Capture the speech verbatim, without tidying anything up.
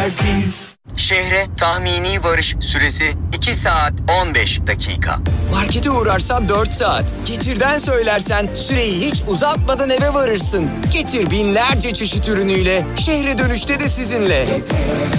Serpil. Şehre tahmini varış süresi iki saat on beş dakika. Markete uğrarsan dört saat. Getir'den söylersen süreyi hiç uzatmadan eve varırsın. Getir binlerce çeşit ürünüyle şehre dönüşte de sizinle.